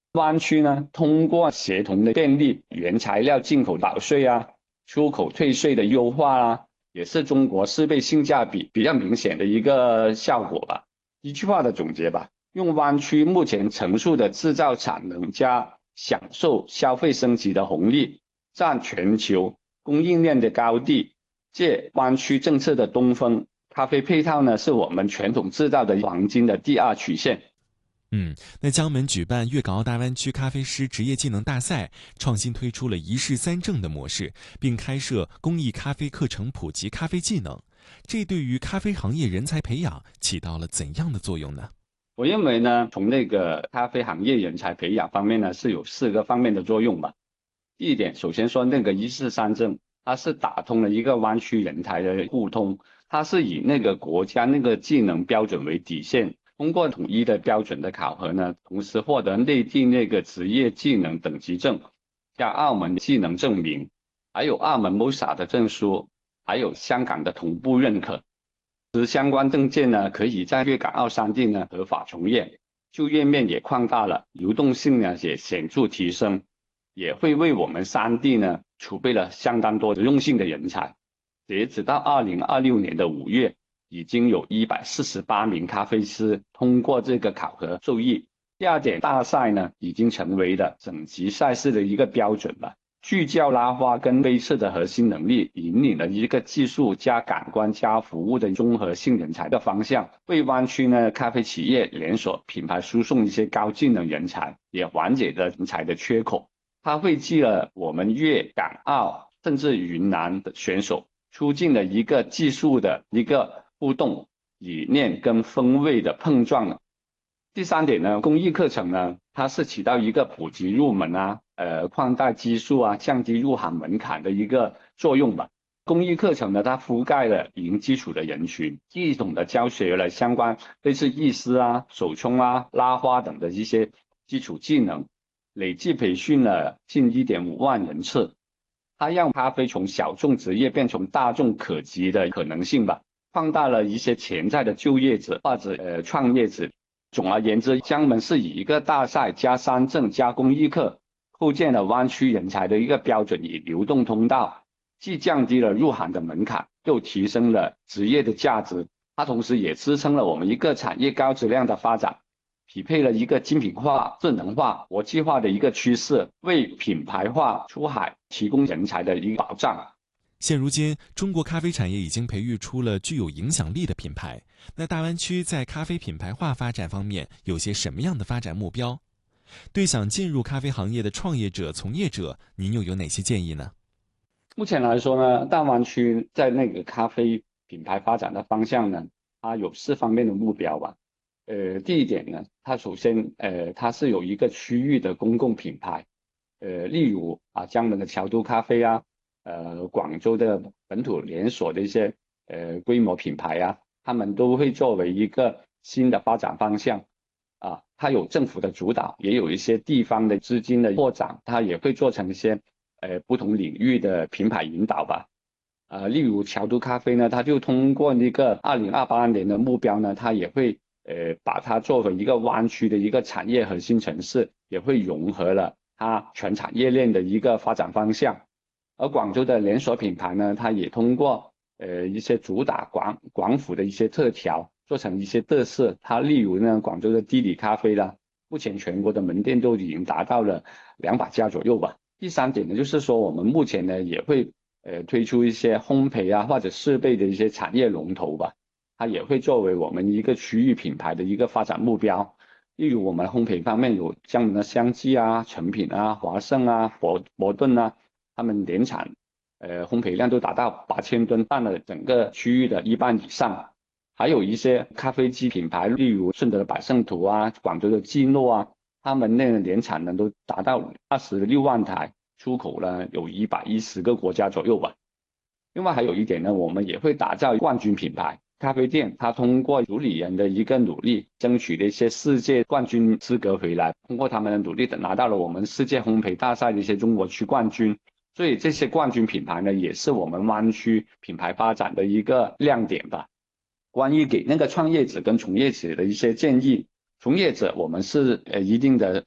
湾区呢，通过协同的便利原材料进口保税啊、出口退税的优化啊，也是中国适配性价比比较明显的一个效果吧。一句话的总结吧，用湾区目前成熟的制造产能加享受消费升级的红利，占全球供应链的高地，借湾区政策的东风，咖啡配套呢是我们传统制造的黄金的第二曲线。 那江门举办粤港澳大湾区咖啡师职业技能大赛，创新推出了一试三证的模式，并开设公益咖啡课程普及咖啡技能，这对于咖啡行业人才培养起到了怎样的作用呢？ 我认为呢，从那个咖啡行业人才培养方面呢，是有4个方面的作用吧。第一点，首先说那个143证，它是打通了一个湾区人才的互通，它是以那个国家那个技能标准为底线，通过统一的标准的考核呢，同时获得内地那个职业技能等级证，加澳门技能证明，还有澳门 MOSA 的证书，还有香港的同步认可。相关证件呢，可以在粤港澳3地呢合法从业，就业面也扩大了，流动性呢也显著提升，也会为我们3地呢储备了相当多的用性的人才。截止到2026年的5月，已经有148名咖啡师通过这个考核受益。第二点，大赛呢已经成为了省级赛事的一个标准了。聚焦拉花跟杯测的核心能力，引领了一个技术加感官加服务的综合性人才的方向，为湾区呢咖啡企业连锁品牌输送一些高技能人才，也缓解了人才的缺口。它汇集了我们粤港澳甚至云南的选手，促进了一个技术的一个互动、理念跟风味的碰撞。第三点呢，公益课程呢，它是起到一个普及入门啊，扩大基数啊，降低入行门槛的一个作用吧。公益课程呢，它覆盖了零基础的人群，系统的教学了相关类似意思啊、手冲啊、拉花等的一些基础技能，累计培训了近1.5万人次。它让咖啡从小众职业变成大众可及的可能性吧，放大了一些潜在的就业者或者创业者。总而言之，江门是以一个大赛加3证加公益课，构建了湾区人才的一个标准与流动通道，既降低了入行的门槛，又提升了职业的价值。它同时也支撑了我们一个产业高质量的发展，匹配了一个精品化、智能化、国际化的一个趋势，为品牌化出海提供人才的一个保障。 现如今，中国咖啡产业已经培育出了具有影响力的品牌。那大湾区在咖啡品牌化发展方面有些什么样的发展目标？对想进入咖啡行业的创业者、从业者，您又有哪些建议呢？ 目前来说呢，大湾区在那个咖啡品牌发展的方向呢，它有4方面的目标吧。第一点呢，它首先它是有一个区域的公共品牌，例如啊江门的桥都咖啡啊，广州的本土连锁的一些规模品牌啊，他们都会作为一个新的发展方向啊。它有政府的主导，也有一些地方的资金的扩展，它也会做成一些不同领域的品牌引导吧。例如桥都咖啡呢，它就通过那个2028年的目标呢，它也会把它作为一个湾区的一个产业核心城市，也会融合了它全产业链的一个发展方向。而广州的连锁品牌呢，它也通过一些主打广府的一些特调，做成一些特色。它例如呢，广州的地理咖啡啦，目前全国的门店都已经达到了200家左右吧。第三点呢，就是说我们目前呢也会推出一些烘焙啊或者设备的一些产业龙头吧，它也会作为我们一个区域品牌的一个发展目标。例如我们烘焙方面有江门的香记啊、成品啊、华盛啊、伯顿啊，他们年产烘焙量都达到8000吨，占了整个区域的一半以上。还有一些咖啡机品牌，例如顺德的百胜图啊、广州的基诺啊，他们那个年产能都达到26万台，出口呢有110个国家左右吧。另外还有一点呢，我们也会打造冠军品牌咖啡店，它通过主理人的一个努力，争取了一些世界冠军资格回来，通过他们的努力拿到了我们世界烘焙大赛的一些中国区冠军。所以这些冠军品牌呢，也是我们湾区品牌发展的一个亮点吧。关于给那个创业者跟从业者的一些建议，从业者我们是一定的